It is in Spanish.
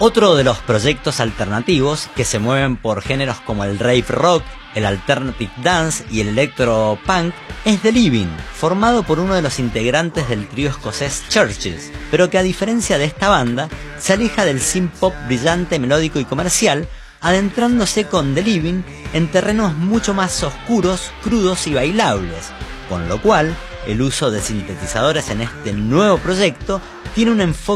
Otro de los proyectos alternativos que se mueven por géneros como el rave rock, el alternative dance y el electro punk es The Living, formado por uno de los integrantes del trío escocés Churches, pero que a diferencia de esta banda, se aleja del synth pop brillante, melódico y comercial, adentrándose con The Living en terrenos mucho más oscuros, crudos y bailables, con lo cual el uso de sintetizadores en este nuevo proyecto tiene un enfoque